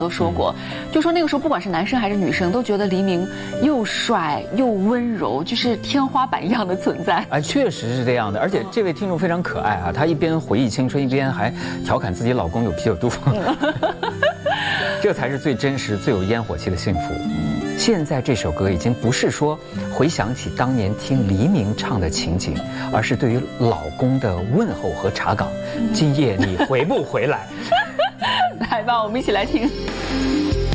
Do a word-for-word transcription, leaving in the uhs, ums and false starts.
都说过，就说那个时候不管是男生还是女生，都觉得黎明又帅又温柔，就是天花板一样的存在。 哎，确实是这样的。而且这位听众非常可爱啊，他一边回忆青春，一边还调侃自己老公有啤酒肚。这才是最真实、最有烟火气的幸福。现在这首歌已经不是说回想起当年听黎明唱的情景，而是对于老公的问候和查岗。今夜你回不回来？ 来吧，我们一起来听。